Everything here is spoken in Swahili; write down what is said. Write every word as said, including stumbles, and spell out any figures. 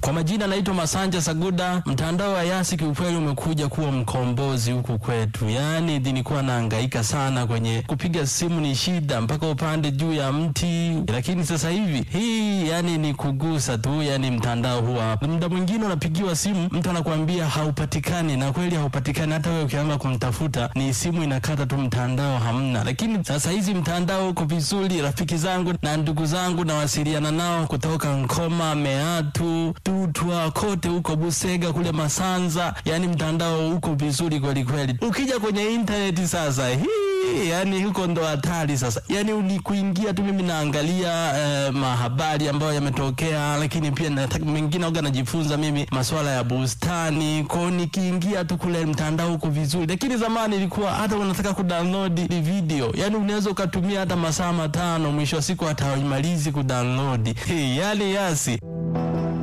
Kwa majina naitwa Masanja Saguda. Mtandao wa Yasi kiukweli umekuja kuwa mkombozi huku kwetu. Yaani nilikuwa nahangaika sana kwenye kupiga simu, ni shida mpaka upande juu ya mti. Lakini sasa hivi hii yani ni kugusa tu, yani mtandao huwa. Muda mwingine unapigiwa simu, mtu anakuambia haupatikani, na kweli haupatikani. Hata wewe ukianza kumtafuta ni simu inakata tu, mtandao hamna. Lakini sasa hizi mtandao uko vizuri. Rafiki zangu na ndugu zangu nawasiliana nao kutoka Nkoma, Meatu, Tutwa, kote huko Busega kule Masanza. Yani mtandao uko vizuri kweli kweli. Ukija kwenye internet sasa hii yani huko ndo hatari sasa. Yani ni kuingia tu, mimi naangalia eh, mahabari ambayo yametokea, lakini pia nataka mengine oga najifunza mimi masuala ya bustani. Kwa nikiingia tu kule mtandao uko vizuri. Lakini zamani ilikuwa hata unataka kudownload video, yani unaweza ukatumia hata masaa matano, mwisho wa siku hata haimalizi kudownload. Hey, yani Yasi